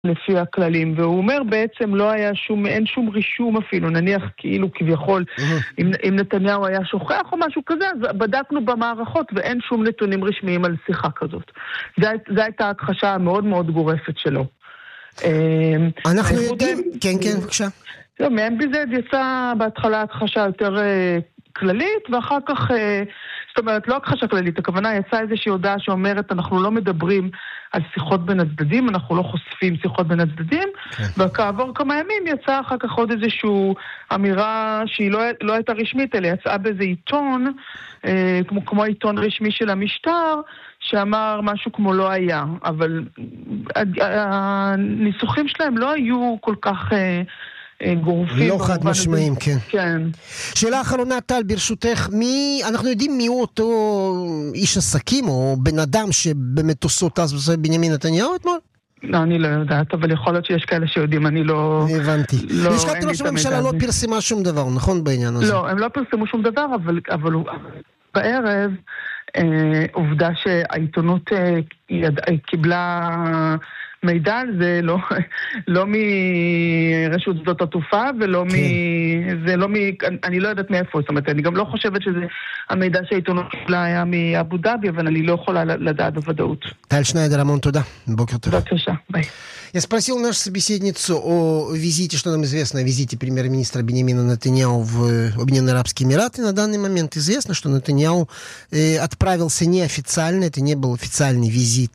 לפי הכללים, והוא אומר בעצם לא היה אין שום רישום אפילו, נניח כאילו כביכול, אם נתניהו היה שוכח או משהו כזה, אז בדקנו במערכות ואין שום נתונים רשמיים על שיחה כזאת. זו הייתה הכחשה מאוד מאוד גורפת שלו. אנחנו יודעים, כן, בבקשה. מ-MBZ יצא בהתחלה הכחשה יותר כללית, ואחר כך, זאת אומרת, לא הכחשה כללית, הכוונה יצאה איזושהי הודעה שאומרת, אנחנו לא מדברים על שיחות בין הצדדים, אנחנו לא חושפים שיחות בין הצדדים, וכעבור כמה ימים יצאה אחר כך עוד איזושהי אמירה שהיא לא הייתה רשמית, אלא יצאה באיזה עיתון, כמו עיתון רשמי של המשטר, שאמר משהו כמו לא היה, אבל הניסוחים שלהם לא היו כל כך גורפים. לא חד משמעיים, כן. כן. שאלה אחרונה, טל, ברשותך, אנחנו יודעים מי הוא אותו איש עסקים או בן אדם שבמטוסו טס בסוף בנימין נתניהו אתמול? לא, אני לא יודעת, אבל יכול להיות שיש כאלה שיודעים, אני לא... הבנתי. לשכת ראש הממשלה לא פרסמה שום דבר, נכון בעניין הזה? לא, הם לא פרסמו שום דבר, אבל בערב עובדה שהעיתונות קיבלה מידע על זה, לא מרשות שדות התעופה, אני לא יודעת מאיפה, זאת אומרת, אני גם לא חושבת שזה המידע שהעיתונות קיבלה היה מאבו דאבי, אבל אני לא יכולה לדעת בוודאות. טל שניידר, המון תודה. בוקר טוב. בבקשה, ביי. Я спросил нашу собеседницу о визите, что нам известно о визите премьер-министра Биньямина Нетаньяху в Объединенные Арабские Эмираты. На данный момент известно, что Нетаньяху отправился неофициально, это не был официальный визит,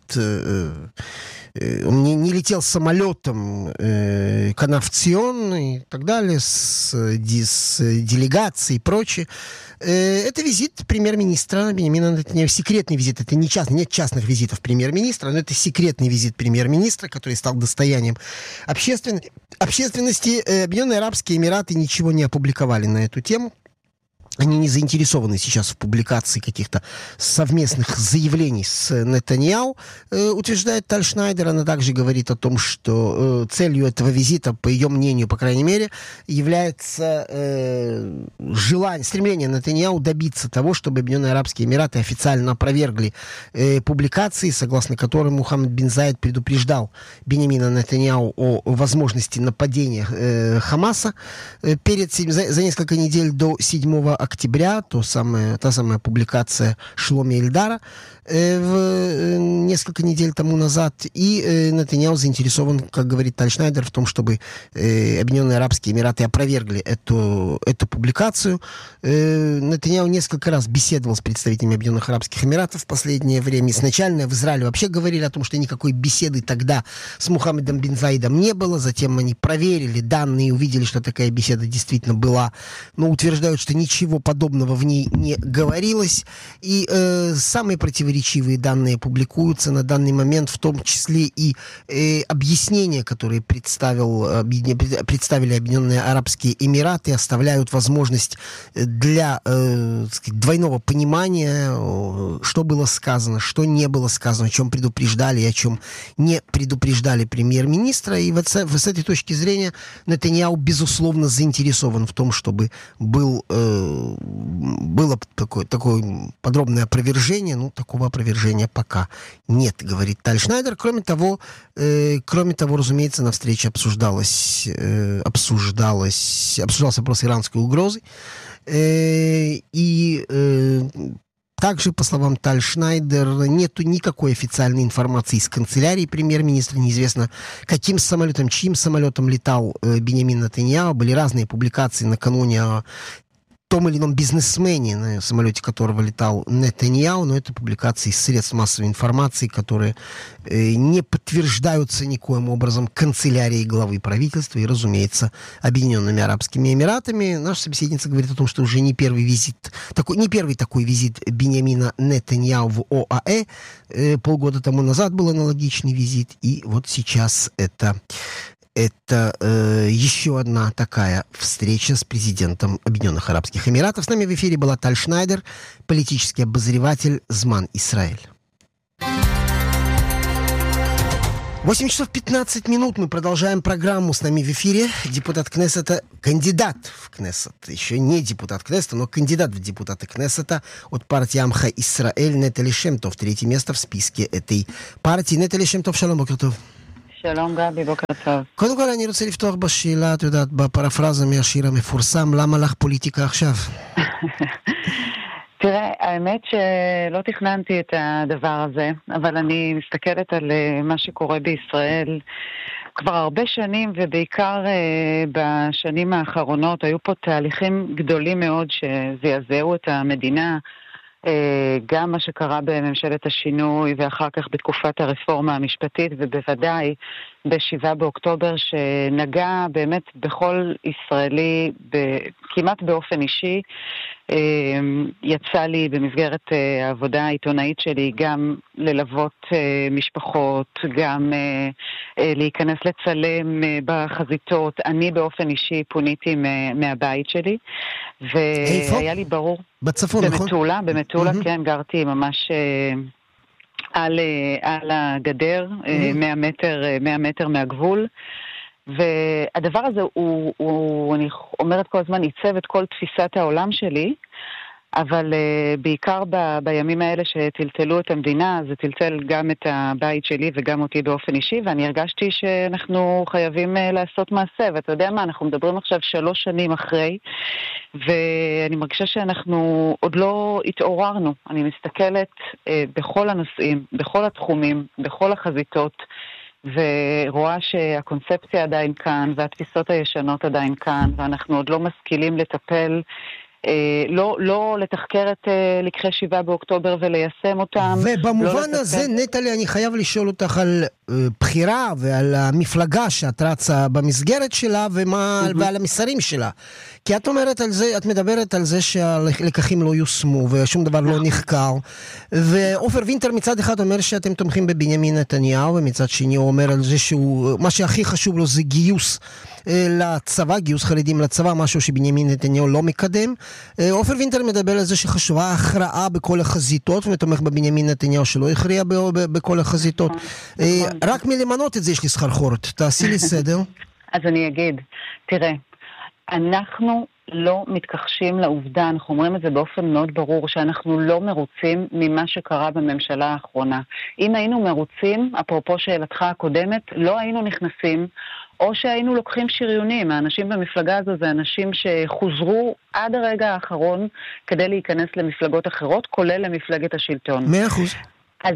он не летел самолетом Канав-Цион и так далее, с делегацией и прочее. Это визит премьер-министра Биньямина Нетаньяху, секретный визит, это не частный, нет частных визитов премьер-министра, но это секретный визит премьер-министра, который стал достоянием общественности. Объединенные Арабские Эмираты ничего не опубликовали на эту тему. Они не заинтересованы сейчас в публикации каких-то совместных заявлений с Нетаньяху, утверждает Таль Шнайдер. Она также говорит о том, что целью этого визита, по ее мнению, по крайней мере, является стремление Нетаньяху добиться того, чтобы Объединенные Арабские Эмираты официально опровергли публикации, согласно которым Мухаммед бин Заид предупреждал Биньямина Нетаньяху о возможности нападения Хамаса за несколько недель до 7 октября, та самая публикация Шломи Эльдара несколько недель тому назад. И Нетаньяху заинтересован, как говорит Таль Шнайдер, в том, чтобы Объединенные Арабские Эмираты опровергли эту публикацию. Нетаньяху несколько раз беседовал с представителями Объединенных Арабских Эмиратов в последнее время. Изначально в Израиле вообще говорили о том, что никакой беседы тогда с Мухаммедом бин Заидом не было. Затем они проверили данные и увидели, что такая беседа действительно была. Но утверждают, что ничего подобного в ней не говорилось. И самые противоречивые данные публикуются на данный момент, в том числе и объяснения, которые представили Объединенные Арабские Эмираты, оставляют возможность для двойного понимания, что было сказано, что не было сказано, о чем предупреждали и о чем не предупреждали премьер-министра. И вот с этой точки зрения Нетаньяху, безусловно, заинтересован в том, чтобы было такое подробное опровержение. Такого опровержения пока нет, говорит Таль Шнайдер. Кроме того, разумеется, на встрече обсуждался вопрос иранской угрозы. И также, по словам Таль Шнайдер, нету никакой официальной информации из канцелярии премьер-министра. Неизвестно, каким самолетом, чьим самолетом летал Биньямин Нетаньяху. Были разные публикации накануне о том или ином бизнесмене, на самолете которого летал Нетаньяху, но это публикации из средств массовой информации, которые не подтверждаются никоим образом канцелярией главы правительства и, разумеется, Объединенными Арабскими Эмиратами. Наша собеседница говорит о том, что уже не первый такой визит Биньямина Нетаньяху в ОАЭ. Полгода тому назад был аналогичный визит, и вот сейчас это еще одна такая встреча с президентом Объединенных Арабских Эмиратов. С нами в эфире была Таль Шнайдер, политический обозреватель Зман Исраэль. 8 часов 15 минут. Мы продолжаем программу. С нами в эфире депутат Кнессета, кандидат в Кнессет. Еще не депутат Кнессета, но кандидат в депутаты Кнессета от партии Амха Исраэль Нетали Шем Тов. Третье место в списке этой партии. Нетали Шем Тов, шалом, бокер тов. שלום גבי, בוקר טוב. קודם כל אני רוצה לפתוח בשאלה, את יודעת, בפרפרזה מהשיר המפורסם, למה לך פוליטיקה עכשיו? תראה, האמת שלא תכננתי את הדבר הזה, אבל אני מסתכלת על מה שקורה בישראל כבר הרבה שנים, ובעיקר בשנים האחרונות היו פה תהליכים גדולים מאוד שזעזעו את המדינה, גם מה שקרה בממשלת השינוי ואחר כך בתקופת הרפורמה המשפטית, ובוודאי ב7 באוקטובר שנגע באמת בכל ישראלי כמעט באופן אישי. יצא לי במסגרת העבודה העיתונאית שלי גם ללוות משפחות, גם להיכנס לצלם בחזיתות. אני באופן אישי פוניתי מהבית שלי, והיה לי ברור. בצפון, נכון? במטולה, כן, גרתי ממש על הגדר, 100 מטר מהגבול. והדבר הזה אני אומרת כל הזמן, עיצב את כל תפיסת העולם שלי, אבל בעיקר בימים האלה שטלטלו את המדינה, זה טלטל גם את הבית שלי וגם אותי באופן אישי, ואני הרגשתי שאנחנו חייבים לעשות מעשה, ואתה יודע מה, אנחנו מדברים עכשיו 3 שנים אחרי, ואני מרגישה שאנחנו עוד לא התעוררנו. אני מסתכלת בכל הנושאים, בכל התחומים, בכל החזיתות, ורואה שהקונספציה עדיין כאן, והתפיסות הישנות עדיין כאן, ואנחנו עוד לא משכילים לטפל, לא לתחקר את לקחי 7 באוקטובר וליישם אותם. ובמובן הזה, נטלי, אני חייב לשאול אותך על בחירה ועל המפלגה שאת רצה במסגרת שלה ועל המסרים שלה. כי את אומרת על זה, את מדברת על זה שהלקחים לא יושמו ושום דבר לא נחקר. ואופר וינטר מצד אחד אומר שאתם תומכים בבנימין נתניהו, ומצד שני הוא אומר על זה מה שהכי חשוב לו זה גיוס לצבא, גיוס חרדים לצבא, משהו שבנימין נתניהו לא מקדם. אופר וינטר מדבר על זה שחשובה הכרעה בכל החזיתות, ותומך בבנימין נתניהו שלא הכריע בכל החזיתות. רק מלמנות את זה יש לי סחרחורת. תעשי לי סדר. אז אני אגיד, תראה, אנחנו לא מתכחשים לעובדה, אנחנו אומרים את זה באופן מאוד ברור, שאנחנו לא מרוצים ממה שקרה בממשלה האחרונה. אם היינו מרוצים, אפרופו שאלתך הקודמת, לא היינו נכנסים, או שהיינו לוקחים שריונים. האנשים במפלגה הזו זה אנשים שחוזרו עד הרגע האחרון כדי להיכנס למפלגות אחרות, כולל למפלגת השלטון. 100%. אז,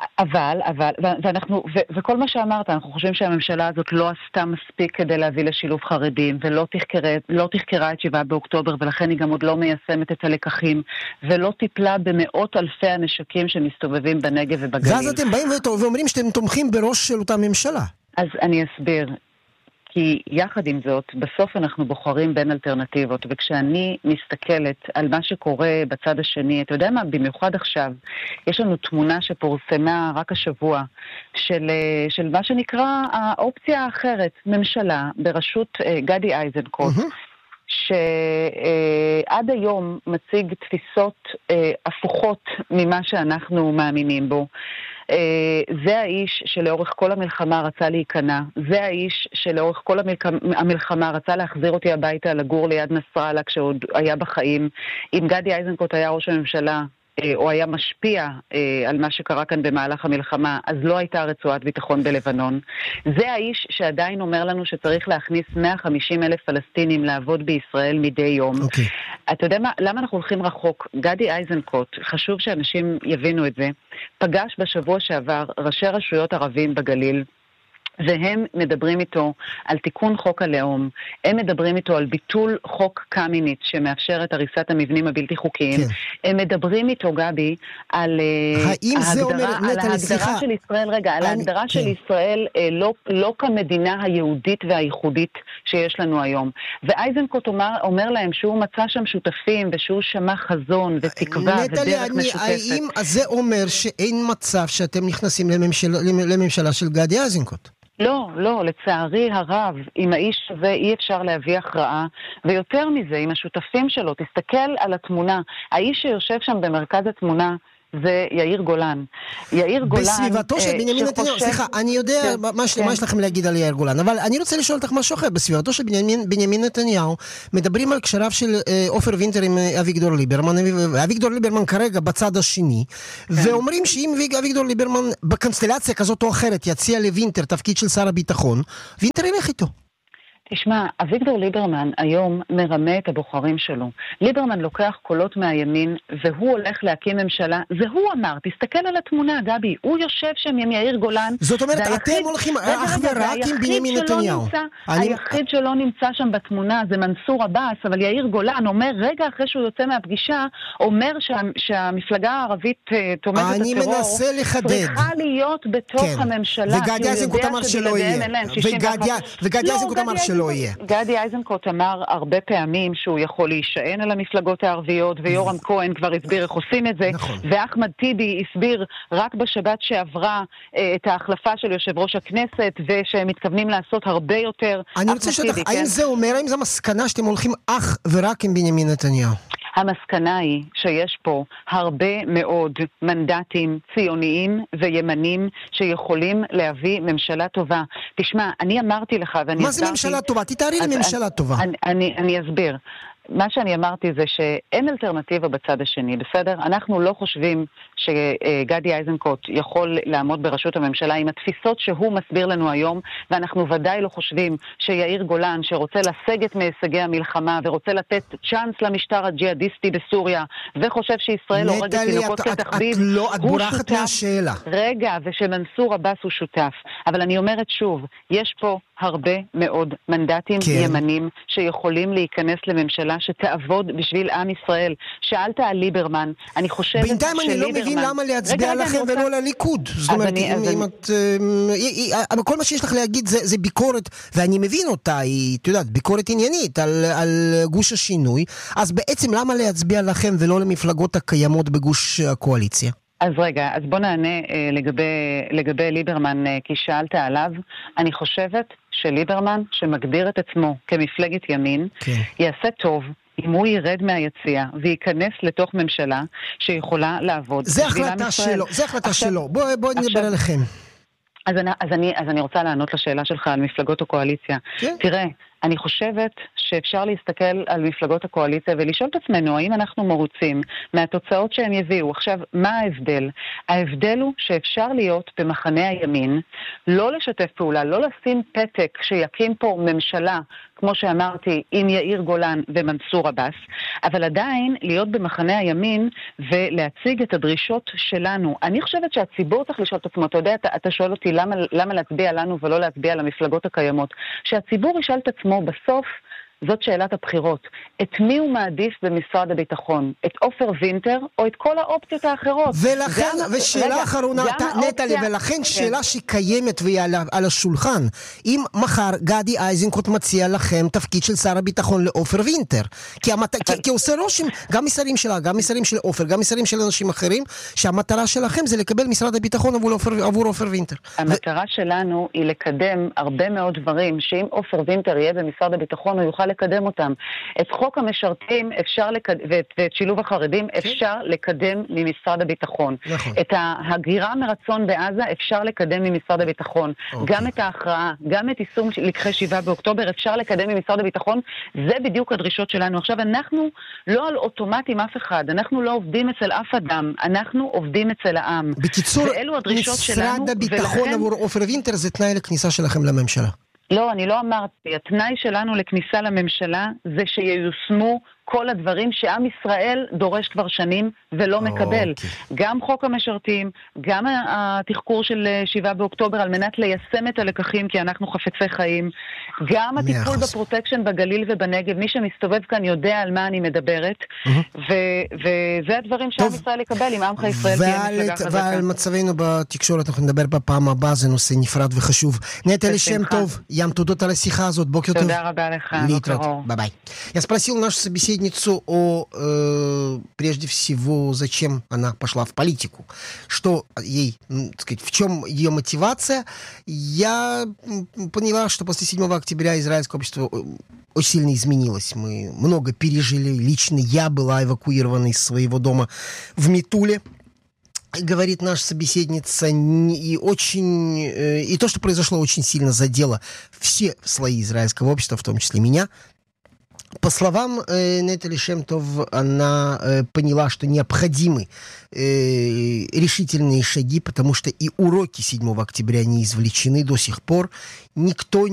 וכל מה שאמרת, אנחנו חושבים שהממשלה הזאת לא עשתה מספיק כדי להביא לשילוב חרדים, ולא תחקרה את 7 באוקטובר, ולכן היא גם עוד לא מיישמת את הלקחים, ולא טיפלה במאות אלפי הנשקים שמסתובבים בנגב ובגליל. ואז אתם באים ואומרים שאתם תומכים בראש של אותה ממשלה. אז אני אסביר. כי יחד עם זאת, בסוף אנחנו בוחרים בין אלטרנטיבות, וכשאני מסתכלת על מה שקורה בצד השני, אתה יודע מה, במיוחד עכשיו, יש לנו תמונה שפורסמה רק השבוע, של מה שנקרא האופציה האחרת, ממשלה בראשות גדי איזנקוט, שעד היום מציג תפיסות הפוכות ממה שאנחנו מאמינים בו. זה האיש שלאורך כל המלחמה רצה להיכנע, זה האיש שלאורך כל המלחמה רצה להחזיר אותי הביתה לגור ליד נסראללה כשעוד היה בחיים. אם גדי איזנקוט היה ראש הממשלה או היה משפיע על מה שקרה כאן במהלך המלחמה, אז לא הייתה רצועת ביטחון בלבנון. זה האיש שעדיין אומר לנו שצריך להכניס 150,000 פלסטינים לעבוד בישראל מדי יום. אתה יודע מה, למה אנחנו הולכים רחוק? גדי איזנקוט, חשוב שאנשים יבינו את זה, פגש בשבוע שעבר ראשי רשויות ערבים בגליל, והם מדברים איתו על תיקון חוק הלאום, הם מדברים איתו על ביטול חוק קמיניץ שמאפשר את הריסת המבנים הבלתי חוקיים, הם מדברים איתו, גבי, על ההגדרה של ישראל, על ההגדרה של ישראל לא כמדינה היהודית והייחודית שיש לנו היום. ואייזנקוט אומר להם שהוא מצא שם שותפים, ושהוא שמע חזון ותקווה ודרך משותפת. האם זה אומר שאין מצב שאתם נכנסים לממשלה של גדי איזנקוט? לא, לצערי הרב, עם האיש הזה אי אפשר להביא הכרעה, ויותר מזה, עם השותפים שלו, תסתכל על התמונה, האיש שיושב שם במרכז התמונה, זה יאיר גולן. יאיר גולן... בסביבתו של בנימין נתניהו, סליחה, אני יודע מה יש לכם להגיד על יאיר גולן, אבל אני רוצה לשאול אותך משהו אחר. בסביבתו של בנימין נתניהו, מדברים על קשריו של עופר וינטר עם אביגדור ליברמן, אביגדור ליברמן כרגע בצד השני, ואומרים שאם אביגדור ליברמן בקונסטלציה כזאת או אחרת יציע לוינטר תפקיד של שר הביטחון, וינטר ילך איתו. תשמע, אביגדור ליברמן היום מרמה את הבוחרים שלו. ליברמן לוקח קולות מהימין, והוא הולך להקים ממשלה. זה הוא אמר, תסתכל על התמונה, גבי. הוא יושב שם עם יאיר גולן. זאת אומרת, אתם הולכים אך ורק עם בנימין נתניהו. היחיד שלא נמצא שם בתמונה זה מנסור עבאס, אבל יאיר גולן אומר, רגע אחרי שהוא יוצא מהפגישה, אומר שהמפלגה הערבית תומכת הטרור. אני מנסה לחדד. צריכה להיות בתוך הממשלה. וגדי איזנקוט אמר שלא יהיה. וגדי איזנקוט אמר שלא יהיה. גדי איזנקוט אמר הרבה פעמים שהוא יכול להישען על המפלגות הערביות, ויורם כהן כבר הסביר איך עושים את זה, ואחמד טיבי הסביר רק בשבת שעברה את ההחלפה של יושב ראש הכנסת, ושהם מתכוונים לעשות הרבה יותר. אני רוצה לשאול אותך, האם זה אומר, האם זו מסקנה שאתם הולכים אך ורק עם בנימין נתניהו? המסקנה היא שיש פה הרבה מאוד מנדטים ציוניים וימנים שיכולים להביא ממשלה טובה. תשמע, אני אמרתי לך ואני... מה זה ממשלה טובה? תתארי לי ממשלה טובה. אני אסביר. מה שאני אמרתי זה שאין אלטרנטיבה בצד השני, בסדר? אנחנו לא חושבים שגדי איזנקוט יכול לעמוד בראשות הממשלה עם התפיסות שהוא מסביר לנו היום, ואנחנו ודאי לא חושבים שיאיר גולן, שרוצה לסגת מהישגי המלחמה ורוצה לתת צ'אנס למשטר הג'יהאדיסטי בסוריה, וחושב שישראל הורגת תינוקות כתחביב, את בורחת מהשאלה. רגע, ושמנסור עבאס הוא שותף. אבל אני אומרת שוב, יש פה הרבה מאוד מנדטים ימנים שיכולים להיכנס לממשלה שתעבוד בשביל עם ישראל. שאלת על ליברמן, אני חושבת בינתיים אני לא מבין למה להצביע לכם ולא לליכוד. זאת אומרת, כל מה שיש לך להגיד זה ביקורת, ואני מבין אותה, היא, אתה יודעת, ביקורת עניינית על גוש השינוי, אז בעצם למה להצביע לכם ולא למפלגות הקיימות בגוש הקואליציה? אז רגע, אז בוא נענה לגבי ליברמן, כי שאלת עליו. אני חושבת שליברמן, שמגדיר את עצמו כמפלגת ימין, יעשה טוב אם הוא ירד מהיציאה וייכנס לתוך ממשלה שיכולה לעבוד. זה החלטה שלו, זה החלטה שלו. בוא נדבר עליכם. אז אני רוצה לענות לשאלה שלך על מפלגות הקואליציה. תראה, אני חושבת שאפשר להסתכל על מפלגות הקואליציה ולשאול את עצמנו האם אנחנו מרוצים מהתוצאות שהם יביאו. עכשיו, מה ההבדל? ההבדל הוא שאפשר להיות במחנה הימין, לא לשתף פעולה, לא לשים פתק שיקים פה ממשלה, כמו שאמרתי, עם יאיר גולן ומנסור עבאס, אבל עדיין להיות במחנה הימין ולהציג את הדרישות שלנו. אני חושבת שהציבור צריך לשאול את עצמו, אתה יודע, אתה שואל אותי למה להצביע לנו ולא להצביע למפלגות הקיימות. שהציבור ישאל את עצמו בסוף, זאת שאלת הבחירות. את מי הוא מעדיף במשרד הביטחון? את עופר וינטר או את כל האופציות האחרות? ולכן, ושאלה אחרונה, נטלי, ולכן שאלה שקיימת והיא על השולחן. אם מחר גדי איזנקוט מציע לכם תפקיד של שר הביטחון לעופר וינטר, כי עושה רושם, גם משרים שלה, גם משרים של עופר, גם משרים של אנשים אחרים, שהמטרה שלכם זה לקבל משרד הביטחון עבור עופר וינטר. המטרה שלנו היא לקדם הרבה מאוד דברים, שאם עופר וינטר יהיה במשרד הביטחון, הוא יוכל לקדם אותם. את חוק המשרתים אפשר ואת שילוב החרדים אפשר לקדם ממשרד הביטחון. את ההגירה מרצון בעזה אפשר לקדם ממשרד הביטחון. גם את ההכרעה, גם את יישום לקחי 7 באוקטובר אפשר לקדם ממשרד הביטחון. זה בדיוק הדרישות שלנו. עכשיו, אנחנו לא על אוטומט עם אף אחד. אנחנו לא עובדים אצל אף אדם. אנחנו עובדים אצל העם. בקיצור, משרד הביטחון עבור עופר וינטר זה תנאי לכניסה שלכם לממשלה. לא, אני לא אמרתי. התנאי שלנו לכניסה לממשלה זה שייושמו כל הדברים שעם ישראל דורש כבר שנים ולא מקבל. גם חוק המשרתים, גם התחקור של 7 באוקטובר על מנת ליישם את הלקחים, כי אנחנו חפצי חיים, גם הטיפול בפרוטקשן בגליל ובנגב, מי שמסתובב כאן יודע על מה אני מדברת, וזה הדברים שעם ישראל יקבל, אם עמך ישראל תהיה מפלגה חזקה. ועל מצבנו בתקשורת אנחנו נדבר בפעם הבאה, זה נושא נפרד וחשוב. נטלי, שם טוב, ים תודות על השיחה הזאת, בוקר טוב. תודה רבה לך, בוקר אור. ביי. Я спросил нашу собеседницу прежде всего, зачем она пошла в политику, что ей, так сказать, в чем ее мотивация. Я поняла, что после 7 октября израильское общество очень сильно изменилось. Мы много пережили. Лично я была эвакуирована из своего дома в Метуле. говорит наша собеседница, и то, что произошло, очень сильно задело все слои израильского общества, в том числе меня. По словам Натали Шемтов, она поняла, что необходимы решительные шаги, потому что и уроки 7 октября не извлечены до сих пор. Нету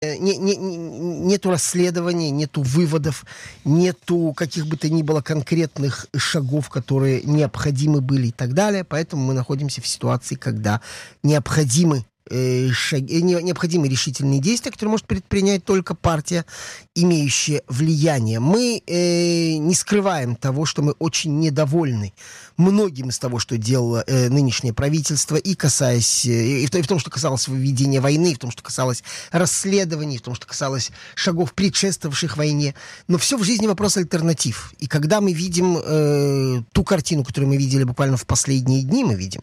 расследований, нету выводов, нету каких бы то ни было конкретных шагов, которые необходимы были и так далее. Поэтому мы находимся в ситуации, когда необходимы решительные действия, которые может предпринять только партия, имеющая влияние. Мы не скрываем того, что мы очень недовольны многим из того, что делало нынешнее правительство, и касаясь, и в том, что касалось введения войны, и в том, что касалось расследований, и в том, что касалось шагов, предшествовавших войне. Но все в жизни вопрос альтернатив. И когда мы видим ту картину, которую мы видели буквально в последние дни, мы видим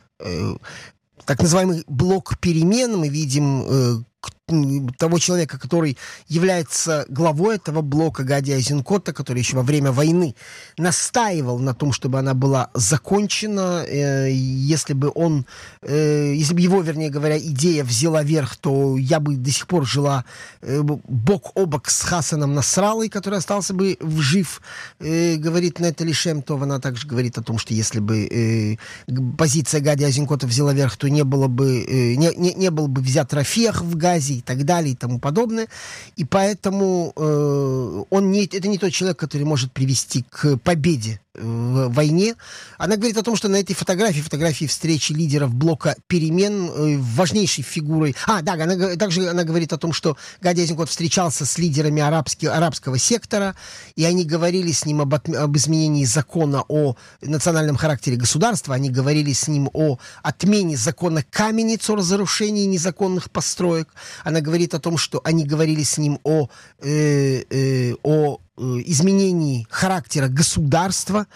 так называемый блок перемен, мы видим того человека, который является главой этого блока, Гади Айзенкота, который еще во время войны настаивал на том, чтобы она была закончена. Если бы его, вернее говоря, идея взяла верх, то я бы до сих пор жила бок о бок с Хасаном Насраллой, который остался бы жив, говорит Натали Шемтов. Она также говорит о том, что если бы позиция Гади Айзенкота взяла верх, то не был бы взят Рафиах в Газе и так далее и тому подобное. И поэтому это не тот человек, который может привести к победе в войне. Она говорит о том, что на этой фотографии встречи лидеров блока перемен, важнейшей фигурой... Также она говорит о том, что Гади Айзенкот встречался с лидерами арабского сектора, и они говорили с ним об изменении закона о национальном характере государства, они говорили с ним о отмене закона Камениц, о разрушении незаконных построек. Она говорит о том, что они говорили с ним о изменении характера государства,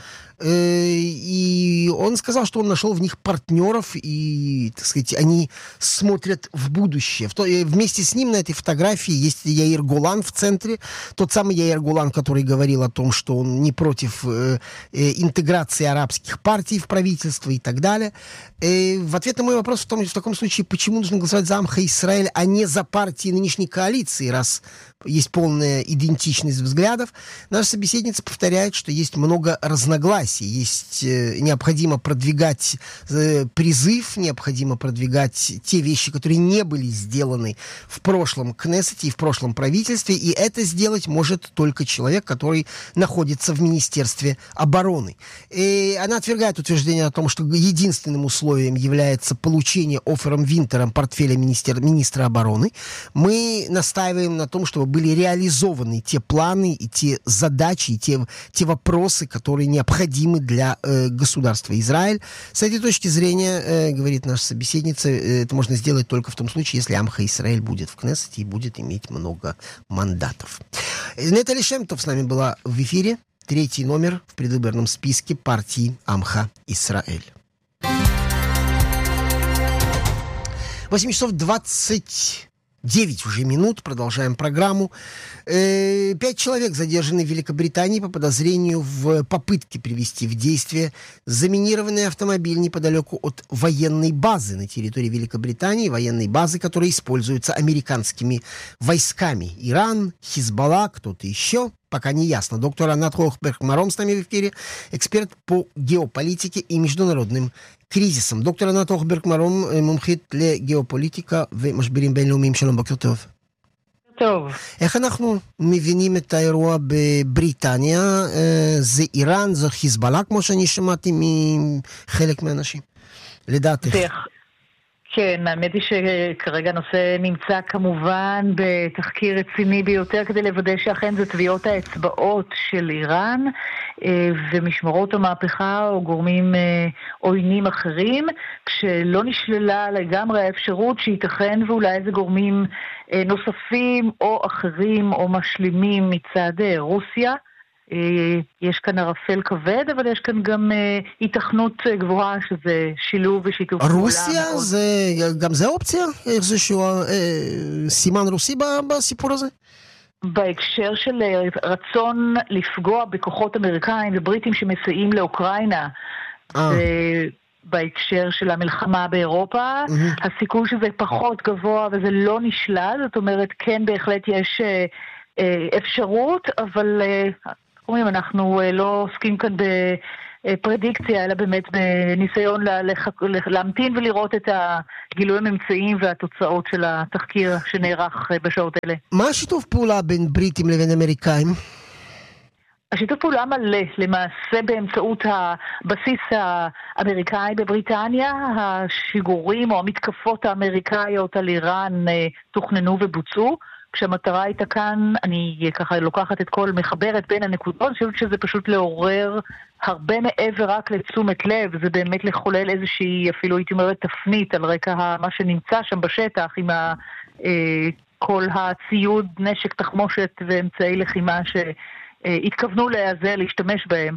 и он сказал, что он нашел в них партнеров, и, так сказать, они смотрят в будущее. Вместе с ним на этой фотографии есть Яир Голан в центре, тот самый Яир Голан, который говорил о том, что он не против интеграции арабских партий в правительство и так далее. В ответ на мой вопрос в таком случае, почему нужно голосовать за Амха Исраэль, а не за партии нынешней коалиции, раз есть полная идентичность взглядов, наша собеседница повторяет, что есть много разногласий, необходимо продвигать призыв, необходимо продвигать те вещи, которые не были сделаны в прошлом Кнессете и в прошлом правительстве, и это сделать может только человек, который находится в Министерстве обороны. И она отвергает утверждение о том, что единственным условием является получение Офером Винтером портфеля министра обороны. Мы настаиваем на том, чтобы были реализованы те планы и те задачи, и те вопросы, которые необходимы для государства Израиль. С этой точки зрения, говорит наша собеседница, это можно сделать только в том случае, если Амха Исраэль будет в Кнессете и будет иметь много мандатов. Натали Шемтов с нами была в эфире. 3-й номер в предвыборном списке партии Амха Исраэль. 8 часов 29 уже минут. Продолжаем программу. 5 человек задержаны в Великобритании по подозрению в попытке привести в действие заминированный автомобиль неподалеку от военной базы на территории Великобритании, военной базы, которая используется американскими войсками. Иран, Хизбалла, кто-то еще. Пока не ясно. Доктор Анат Хохберг-Маром с нами в эфире, эксперт по геополитике и международным кризисам. доктор Анат Хохберг-Маром, מומחית לגאופוליטיקה ומשברים בינלאומיים. שלום, בוקר טוב. טוב. איך אנחנו מבינים את האירוע בבריטניה? זה איראן, זה חיזבאללה, כמו שאני שמעתי מחלק מהאנשים. לדעתך. כן, האמת היא שכרגע הנושא נמצא כמובן בתחקיר רציני ביותר כדי לוודא שאכן זה טביעות האצבעות של איראן ומשמרות המהפכה או גורמים עוינים אחרים, כשלא נשללה לגמרי האפשרות שייתכן ואולי איזה גורמים נוספים או אחרים או משלימים מצד רוסיה. יש כאן ערפל כבד, אבל יש כאן גם התכנות גבוהה שזה שילוב ושיתוף פעולה. רוסיה? גם זה אופציה? איזשהו סימן רוסי בסיפור הזה? בהקשר של רצון לפגוע בכוחות אמריקאים ובריטים שמסייעים לאוקראינה, בהקשר של המלחמה באירופה. הסיכוי שזה פחות גבוה וזה לא נשלל, זאת אומרת, כן בהחלט יש אפשרות, אבל אנחנו לא עוסקים כאן בפרדיקציה, אלא באמת בניסיון להמתין ולראות את הגילוי הממצאים והתוצאות של התחקיר שנערך בשעות אלה. מה השיתוף פעולה בין בריטים לבין אמריקאים? השיתוף פעולה מלא, למעשה באמצעות הבסיס האמריקאי בבריטניה, השיגורים או המתקפות האמריקאיות על איראן תוכננו ובוצעו, כשהמטרה הייתה כאן, אני ככה לוקחת את כל מחברת בין הנקודות, אני חושבת שזה פשוט לעורר הרבה מעבר רק לתשומת לב, זה באמת לחולל איזושהי, אפילו הייתי אומרת תפנית על רקע מה שנמצא שם בשטח, עם כל הציוד, נשק, תחמושת ואמצעי לחימה שהתכוונו להשתמש בהם.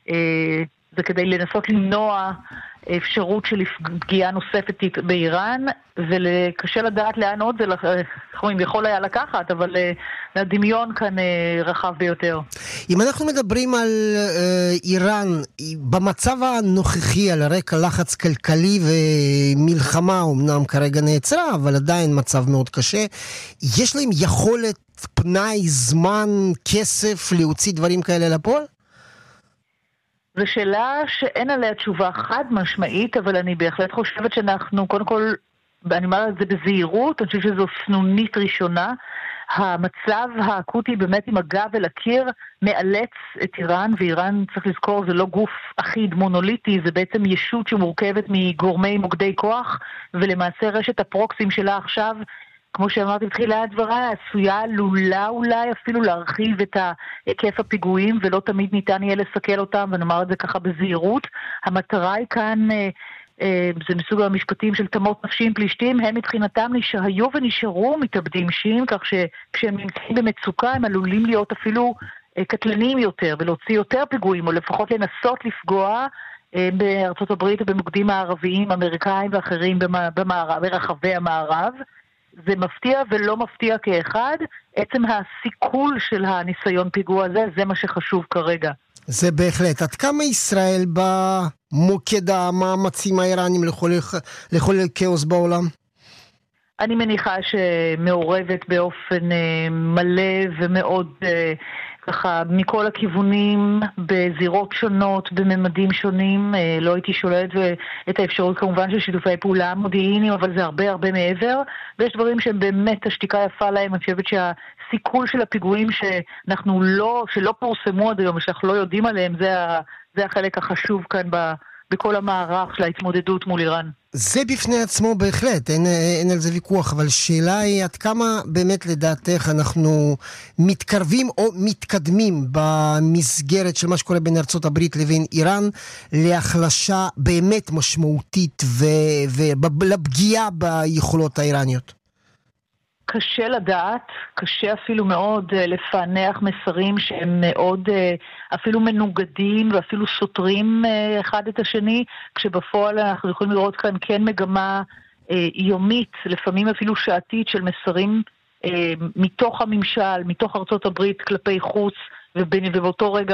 זה כדי לנסות למנוע אפשרות של פגיעה נוספת באיראן, וקשה לדעת לאן עוד זה יכול היה לקחת, אבל הדמיון כאן רחב ביותר. אם אנחנו מדברים על איראן, במצב הנוכחי, על רקע לחץ כלכלי ומלחמה, אמנם כרגע נעצרה, אבל עדיין מצב מאוד קשה, יש להם יכולת, פנאי, זמן, כסף, להוציא דברים כאלה לפועל? זו שאלה שאין עליה תשובה חד משמעית, אבל אני בהחלט חושבת שאנחנו, קודם כל, אני אומרת את זה בזהירות, אני חושבת שזו סנונית ראשונה. המצב האקוטי באמת עם הגב אל הקיר מאלץ את איראן, ואיראן, צריך לזכור, זה לא גוף אחיד, מונוליטי, זה בעצם ישות שמורכבת מגורמי מוקדי כוח, ולמעשה רשת הפרוקסים שלה עכשיו, כמו שאמרתי בתחילה הדברה, עשויה עלולה אולי אפילו להרחיב את היקף הפיגועים, ולא תמיד ניתן יהיה לסכל אותם, ונאמר את זה ככה בזהירות. המטרה היא כאן, זה מסוג המשפטים של תמות נפשיים פלישתים, הם מבחינתם היו ונשארו מתאבדים אישיים, כך שכשהם נמצאים במצוקה, הם עלולים להיות אפילו קטלניים יותר, ולהוציא יותר פיגועים, או לפחות לנסות לפגוע בארצות הברית ובמוקדים הערביים, אמריקאים ואחרים ברחבי המערב. זה מפתיע ולא מפתיע כאחד, עצם הסיכול של הניסיון פיגוע הזה, זה מה שחשוב כרגע. זה בהחלט. עד כמה ישראל במוקד המאמצים האיראנים לחולל כאוס בעולם? אני מניחה שמעורבת באופן מלא ומאוד ככה מכל הכיוונים, בזירות שונות, בממדים שונים. לא הייתי שוללת את האפשרות כמובן של שיתופי פעולה מודיעיניים, אבל זה הרבה הרבה מעבר, ויש דברים שהם באמת השתיקה יפה להם. אני חושבת שהסיכול של הפיגועים שלא פורסמו עד היום ושאנחנו לא יודעים עליהם, זה החלק החשוב כאן בכל המערך של ההתמודדות מול איראן. זה בפני עצמו בהחלט, אין על זה ויכוח, אבל שאלה היא עד כמה באמת לדעתך אנחנו מתקרבים או מתקדמים במסגרת של מה שקורה בין ארצות הברית לבין איראן להחלשה באמת משמעותית ולפגיעה ביכולות האיראניות? קשה לדעת, קשה אפילו מאוד לפענח מסרים שהם מאוד אפילו מנוגדים ואפילו סותרים אחד את השני, כשבפועל אנחנו יכולים לראות כאן כן מגמה יומית, לפעמים אפילו שעתית של מסרים מתוך הממשל, מתוך ארצות הברית כלפי חוץ, ובאותו רגע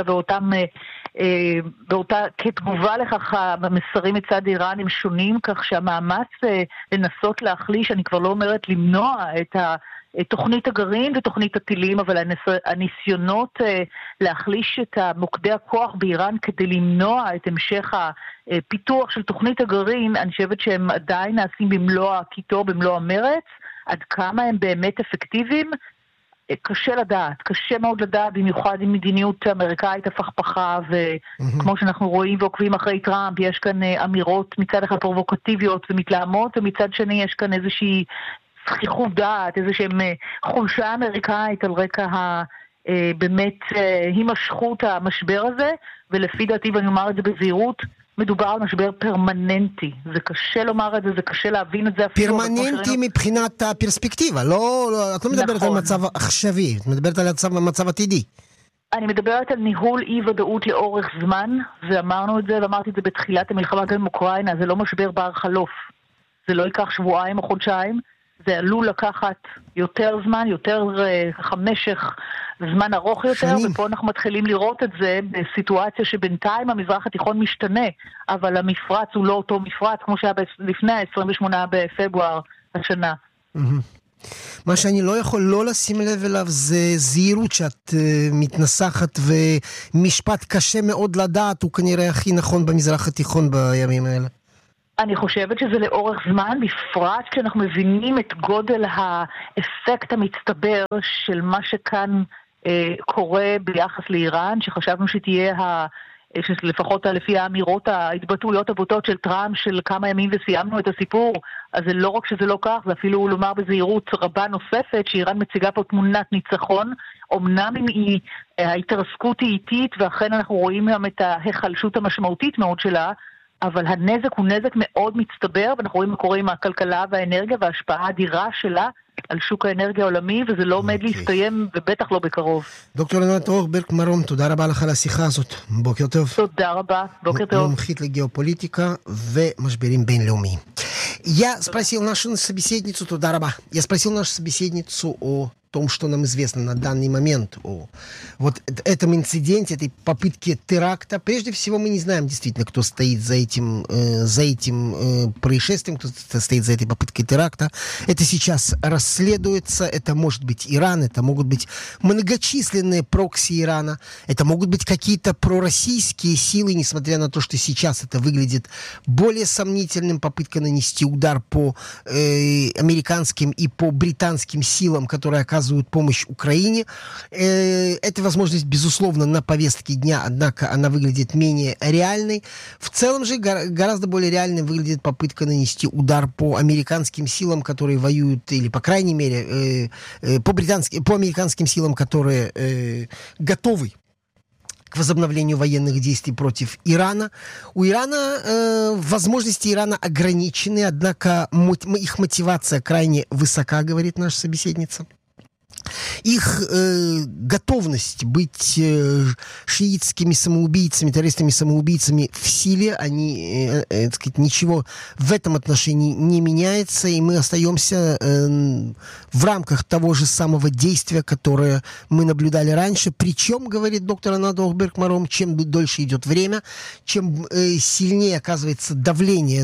כתגובה לכך המסרים מצד איראן הם שונים, כך שהמאמץ לנסות להחליש, אני כבר לא אומרת למנוע את תוכנית הגרעין ותוכנית הטילים, אבל הניסיונות להחליש את מוקדי הכוח באיראן כדי למנוע את המשך הפיתוח של תוכנית הגרעין, אני חושבת שהם עדיין נעשים במלוא הקיטור, במלוא המרץ. עד כמה הם באמת אפקטיביים? קשה לדעת, קשה מאוד לדעת, במיוחד עם מדיניות אמריקאית הפכפכה, וכמו שאנחנו רואים ועוקבים אחרי טראמפ, יש כאן אמירות מצד אחד פרובוקטיביות ומתלהמות, ומצד שני יש כאן איזושהי זכיחות דעת, איזושהי חולשה אמריקאית על רקע באמת הימשכות המשבר הזה, ולפי דעתי, ואני אומר את זה בזהירות, מדובר על משבר פרמננטי. זה קשה לומר את זה, זה קשה להבין את זה. פרמננטי מבחינת הפרספקטיבה, את לא מדברת על מצב עכשווי, את מדברת על מצב עתידי. אני מדברת על ניהול אי-ודאות לאורך זמן, ואמרנו את זה, ואמרתי את זה בתחילת המלחמה גם עם אוקראינה, זה לא משבר בר חלוף. זה לא ייקח שבועיים או חודשיים, זה עלול לקחת יותר זמן, יותר משך זמן ארוך יותר, שנים. ופה אנחנו מתחילים לראות את זה בסיטואציה שבינתיים המזרח התיכון משתנה, אבל המפרץ הוא לא אותו מפרץ כמו שהיה לפני ה-28 בפברואר השנה. מה שאני לא יכול לא לשים לב אליו זה זהירות שאת מתנסחת, ומשפט קשה מאוד לדעת הוא כנראה הכי נכון במזרח התיכון בימים האלה. אני חושבת שזה לאורך זמן, בפרט כשאנחנו מבינים את גודל האפקט המצטבר של מה שכאן קורה ביחס לאיראן, שחשבנו שתהיה לפחות לפי האמירות, ההתבטאויות הבוטות של טראמפ של כמה ימים וסיימנו את הסיפור, אז זה לא רק שזה לא כך, זה אפילו לומר בזהירות רבה נוספת, שאיראן מציגה פה תמונת ניצחון, אמנם אם ההתרסקות היא איטית, ואכן אנחנו רואים גם את ההחלשות המשמעותית מאוד שלה, אבל הנזק הוא נזק מאוד מצטבר, ואנחנו רואים מה קורה עם הכלכלה והאנרגיה, וההשפעה האדירה שלה על שוק האנרגיה העולמי, וזה לא עומד להסתיים, ובטח לא בקרוב. דוקטור ענת אורברג מרום, תודה רבה לך על השיחה הזאת. בוקר טוב. תודה רבה, בוקר טוב. מומחית לגеополитика ומשברים бинлеумии. Я спросил нашу собеседницу, туда раба. Я спросил нашу собеседницу о том, что нам известно на данный момент, о вот этом инциденте, этой попытке теракта. Прежде всего, мы не знаем действительно, кто стоит за этим происшествием, кто стоит за этой попыткой теракта. Это сейчас расследуется. Это может быть Иран, это могут быть многочисленные прокси Ирана, это могут быть какие-то пророссийские силы, несмотря на то, что сейчас это выглядит более сомнительным, попытка нанести удар по американским и по британским силам, которые оказывают помощь Украине. Эта возможность, безусловно, на повестке дня, однако она выглядит менее реальной. В целом же гораздо более реальной выглядит попытка нанести удар по американским силам, которые воюют, или, по крайней мере, по американским силам, которые готовы к возобновлению военных действий против Ирана. У Ирана возможности Ирана ограничены, однако их мотивация крайне высока, говорит наша собеседница. Их готовность быть шиитскими самоубийцами, террористами-самоубийцами в силе, они, так сказать, ничего в этом отношении не меняется, и мы остаемся в рамках того же самого действия, которое мы наблюдали раньше. Причем, говорит доктор Анат Оорберг Маром, чем дольше идет время, чем сильнее оказывается давление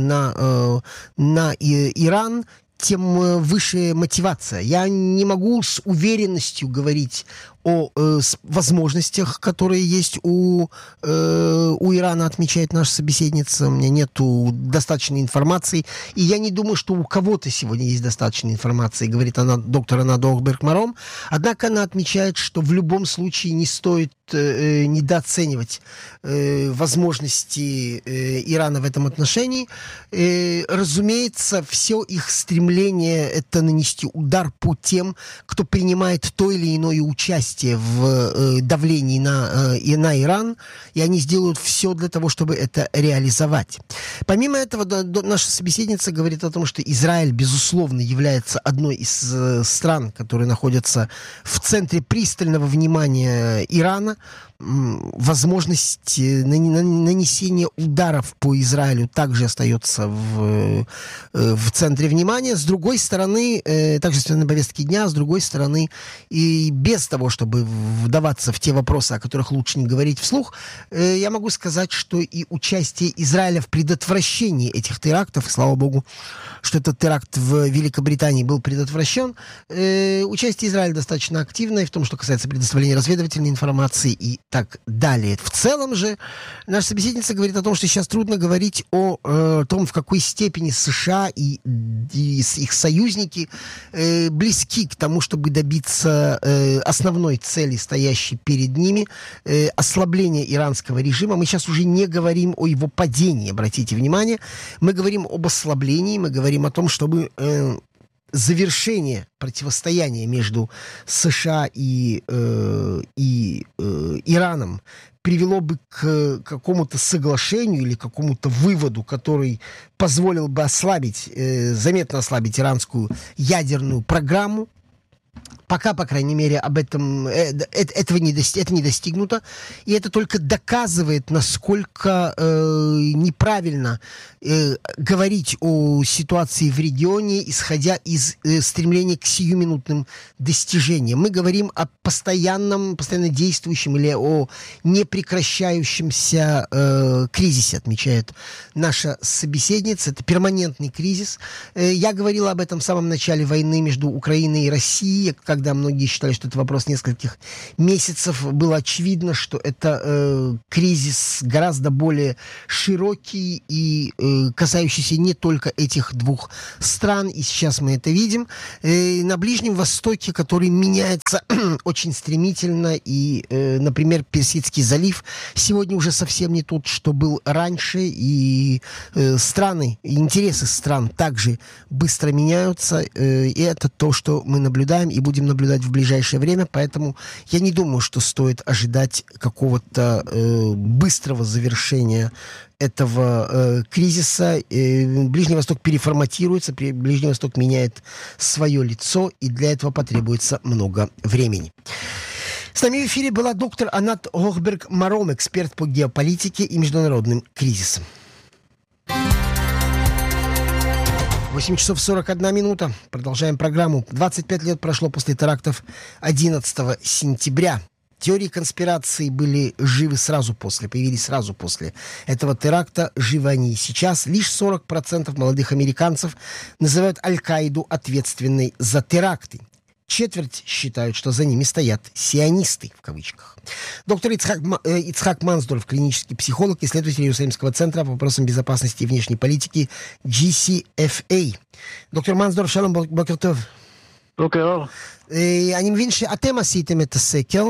на Иран, тем выше мотивация. Я не могу с уверенностью говорить о возможностях, которые есть у Ирана, отмечает наша собеседница. У меня нету достаточной информации, и я не думаю, что у кого-то сегодня есть достаточной информации, говорит она, доктор Анат Оорберг Маром. Однако она отмечает, что в любом случае не стоит недооценивать возможности Ирана в этом отношении. Разумеется, все их стремление — это нанести удар по тем, кто принимает то или иное участие в давлении на Иран, и они сделают все для того, чтобы это реализовать. Помимо этого, наша собеседница говорит о том, что Израиль, безусловно, является одной из стран, которые находятся в центре пристального внимания Ирана. Возможность нанесения ударов по Израилю также остается в центре внимания. С другой стороны, также на повестке дня, с другой стороны, и без того, чтобы вдаваться в те вопросы, о которых лучше не говорить вслух, я могу сказать, что и участие Израиля в предотвращении этих терактов, и слава богу, что этот теракт в Великобритании был предотвращен, участие Израиля достаточно активное в том, что касается предоставления разведывательной информации и так далее. В целом же наша собеседница говорит о том, что сейчас трудно говорить о том, в какой степени США и их союзники близки к тому, чтобы добиться основной цели, стоящей перед ними, ослабления иранского режима. Мы сейчас уже не говорим о его падении, обратите внимание. Мы говорим об ослаблении, мы говорим о том, чтобы завершение противостояния между США и Ираном привело бы к какому-то соглашению или какому-то выводу, который позволил бы заметно ослабить иранскую ядерную программу. Пока, по крайней мере, об этом это не достигнуто, и это только доказывает, насколько неправильно говорить о ситуации в регионе, исходя из стремления к сиюминутным достижениям. Мы говорим о постоянно действующем или о непрекращающемся кризисе, отмечает наша собеседница. Это перманентный кризис. Я говорил об этом в самом начале войны между Украиной и Россией, когда многие считали, что это вопрос нескольких месяцев. Было очевидно, что это кризис гораздо более широкий и касающийся не только этих двух стран, и сейчас мы это видим. На Ближнем Востоке, который меняется очень стремительно, и, например, Персидский залив сегодня уже совсем не тот, что был раньше, и страны, интересы стран также быстро меняются, и это то, что мы наблюдаем и будем наблюдать в ближайшее время, поэтому я не думаю, что стоит ожидать какого-то быстрого завершения этого кризиса. Ближний Восток переформатируется, Ближний Восток меняет свое лицо, и для этого потребуется много времени. С нами в эфире была доктор Анат Гохберг-Маром, эксперт по геополитике и международным кризисам. 8 часов 41 минута. Продолжаем программу. 25 лет прошло после терактов 11 сентября. Теории конспирации появились сразу после этого теракта. Живы они и сейчас. Лишь 40% молодых американцев называют Аль-Каиду ответственной за теракты. Четверть считают, что за ними стоят сионисты, в кавычках. Доктор Ицхак Мансдорф, клинический психолог, исследователь Иерусалимского центра по вопросам безопасности и внешней политики GCFA. доктор Мансдорף, שלום, בוקר טוב. בוקר אור. אני מבין שאתם עשיתם את הסקר.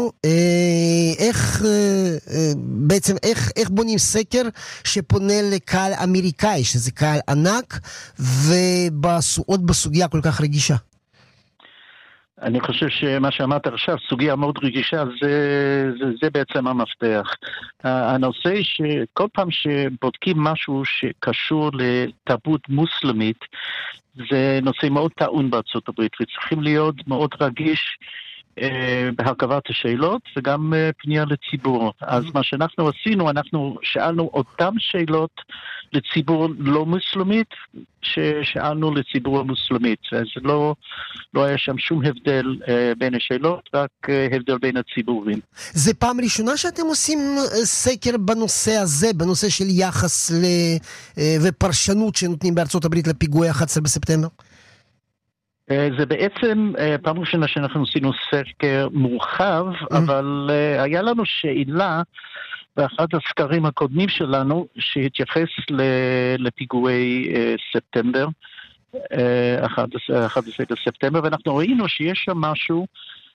איך בונים סקר שפונה לקהל אמריקאי, שזה קהל ענק, ועוד בסוגיה כל כך רגישה? אני חושב שמה שאמרת עכשיו, סוגיה מאוד רגישה, זה בעצם המפתח. הנושא שכל פעם שבודקים משהו שקשור לתרבות מוסלמית, זה נושא מאוד טעון בארצות הברית, וצריכים להיות מאוד רגיש בהרכבת השאלות וגם פנייה לציבור. אז מה שאנחנו עשינו, אנחנו שאלנו אותם שאלות לציבור לא מוסלמית, ששאלנו לציבור המוסלמית. אז לא היה שם שום הבדל בין השאלות, רק הבדל בין הציבורים. זה פעם ראשונה שאתם עושים סקר בנושא הזה, בנושא של יחס ופרשנות שנותנים בארצות הברית לפיגועי 11 בספטמבר? זה בעצם פעם ראשונה שאנחנו עשינו סקר מורחב, אבל היה לנו שאלה באחד הסקרים הקודמים שלנו שהתייחס לפיגועי ספטמבר, 11 בספטמבר, ואנחנו ראינו שיש שם משהו